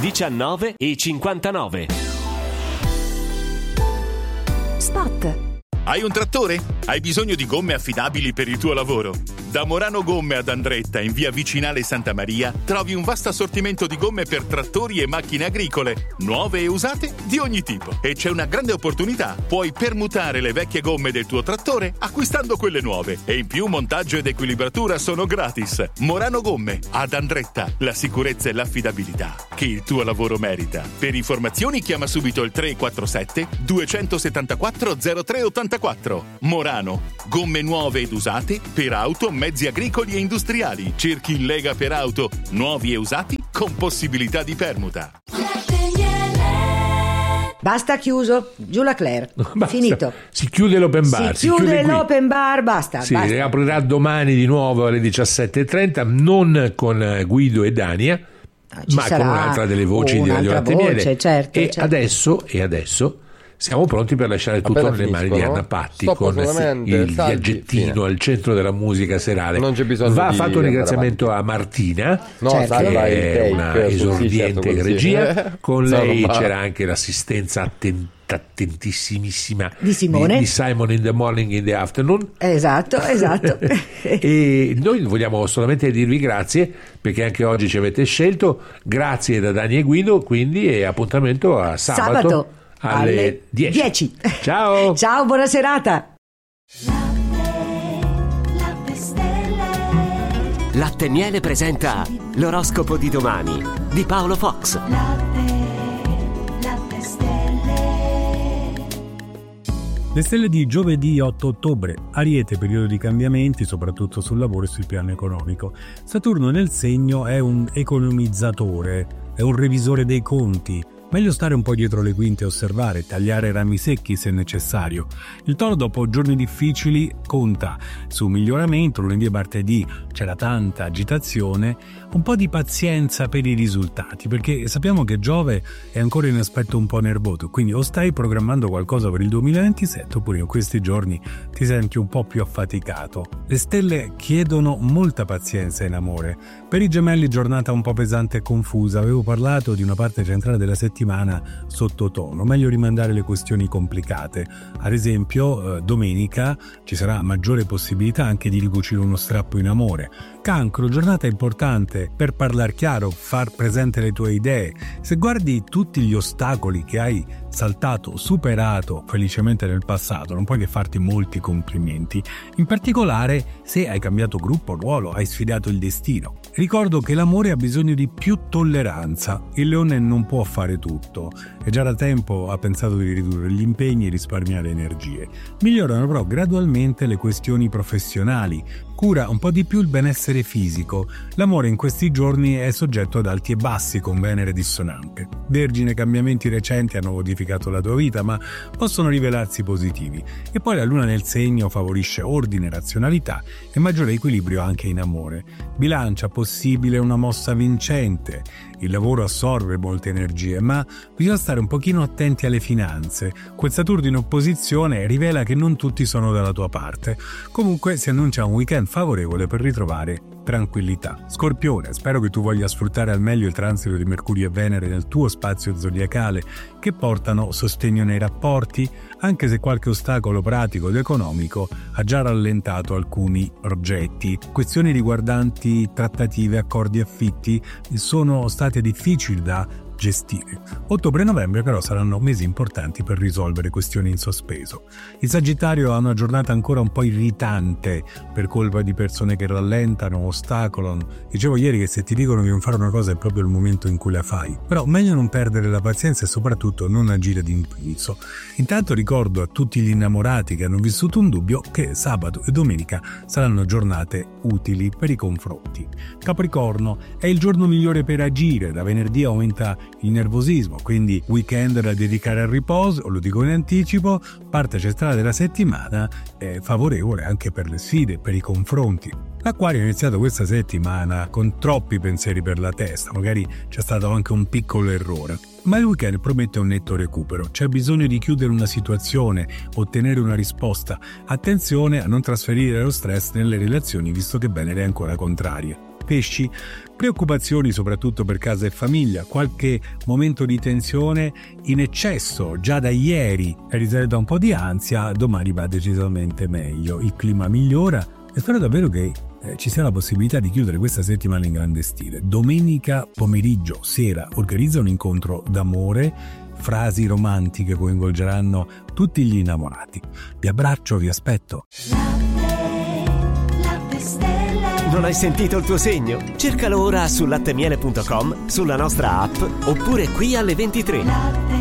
19,59. Spot. Hai un trattore? Hai bisogno di gomme affidabili per il tuo lavoro? Da Morano Gomme ad Andretta, in via Vicinale Santa Maria, trovi un vasto assortimento di gomme per trattori e macchine agricole, nuove e usate di ogni tipo. E c'è una grande opportunità: puoi permutare le vecchie gomme del tuo trattore acquistando quelle nuove. E in più montaggio ed equilibratura sono gratis. Morano Gomme ad Andretta, la sicurezza e l'affidabilità che il tuo lavoro merita. Per informazioni chiama subito il 347 274 0384. Morano, gomme nuove ed usate per auto, mezzi agricoli e industriali. Cerchi in Lega per auto, nuovi e usati con possibilità di permuta. Basta, chiuso. Giù la Claire. Basta. Finito. Si chiude l'open bar. Si chiude l'open bar, basta. Si basta. riaprirà domani di nuovo alle 17:30, non con Guido e Dania, ma con un'altra delle voci di Radio Latte e Miele. Certo. Adesso siamo pronti per lasciare tutto nelle mani di Anna Patti con il viaggettino al centro della musica serale. Non c'è bisogno Va di fatto un ringraziamento a Martina, che è una esordiente in regia. Con lei c'era anche l'assistenza attentissimissima di Simone, di Simon in the Morning, in the Afternoon. Esatto. E noi vogliamo solamente dirvi grazie, perché anche oggi ci avete scelto. Grazie da Dani e Guido, quindi, e appuntamento a sabato alle 10. Ciao. Ciao, buona serata. Latte e Miele presenta l'oroscopo di domani di Paolo Fox. Le stelle di giovedì 8 ottobre, Ariete, periodo di cambiamenti soprattutto sul lavoro e sul piano economico. Saturno nel segno è un economizzatore, è un revisore dei conti. Meglio stare un po' dietro le quinte e osservare, tagliare rami secchi se necessario. Il Toro, dopo giorni difficili, conta su miglioramento. Lunedì e martedì c'era tanta agitazione, un po' di pazienza per i risultati, perché sappiamo che Giove è ancora in aspetto un po' nervoso, quindi o stai programmando qualcosa per il 2027 oppure in questi giorni ti senti un po' più affaticato. Le stelle chiedono molta pazienza in amore. Per i Gemelli giornata un po' pesante e confusa. Avevo parlato di una parte centrale della settimana sottotono, meglio rimandare le questioni complicate. Ad esempio, domenica ci sarà maggiore possibilità anche di ricucire uno strappo in amore. Cancro, giornata importante per parlare chiaro, far presente le tue idee. Se guardi tutti gli ostacoli che hai saltato, superato felicemente nel passato, non puoi che farti molti complimenti, in particolare se hai cambiato gruppo, ruolo, hai sfidato il destino. Ricordo che l'amore ha bisogno di più tolleranza. Il Leone non può fare tutto e già da tempo ha pensato di ridurre gli impegni e risparmiare energie. Migliorano però gradualmente le questioni professionali, cura un po' di più il benessere fisico. L'amore in questi giorni è soggetto ad alti e bassi con Venere dissonante. Vergine, cambiamenti recenti hanno modificato la tua vita, ma possono rivelarsi positivi. E poi la Luna nel segno favorisce ordine, razionalità e maggiore equilibrio anche in amore. Bilancia, possibile una mossa vincente. Il lavoro assorbe molte energie, ma bisogna stare un pochino attenti alle finanze. Quel Saturno in opposizione rivela che non tutti sono dalla tua parte. Comunque si annuncia un weekend favorevole per ritrovare tranquillità. Scorpione, spero che tu voglia sfruttare al meglio il transito di Mercurio e Venere nel tuo spazio zodiacale, che portano sostegno nei rapporti, anche se qualche ostacolo pratico ed economico ha già rallentato alcuni progetti. Questioni riguardanti trattative, accordi, affitti sono state difficili da gestire. Ottobre e novembre però saranno mesi importanti per risolvere questioni in sospeso. Il Sagittario ha una giornata ancora un po' irritante per colpa di persone che rallentano, ostacolano. Dicevo ieri che se ti dicono di non fare una cosa è proprio il momento in cui la fai, però meglio non perdere la pazienza e soprattutto non agire d'impulso. Intanto ricordo a tutti gli innamorati che hanno vissuto un dubbio che sabato e domenica saranno giornate utili per i confronti. Capricorno, è il giorno migliore per agire. Da venerdì aumenta il nervosismo, quindi weekend da dedicare al riposo, lo dico in anticipo. Parte centrale della settimana è favorevole anche per le sfide, per i confronti. L'Acquario ha iniziato questa settimana con troppi pensieri per la testa, magari c'è stato anche un piccolo errore. Ma il weekend promette un netto recupero, c'è bisogno di chiudere una situazione, ottenere una risposta. Attenzione a non trasferire lo stress nelle relazioni, visto che Venere è ancora contraria. Pesci, preoccupazioni soprattutto per casa e famiglia, qualche momento di tensione in eccesso già da ieri, risalita un po' di ansia, domani va decisamente meglio, il clima migliora e spero davvero che ci sia la possibilità di chiudere questa settimana in grande stile. Domenica pomeriggio, sera, organizza un incontro d'amore, frasi romantiche coinvolgeranno tutti gli innamorati. Vi abbraccio, vi aspetto. Non hai sentito il tuo segno? Cercalo ora su lattemiele.com, sulla nostra app oppure qui alle 23.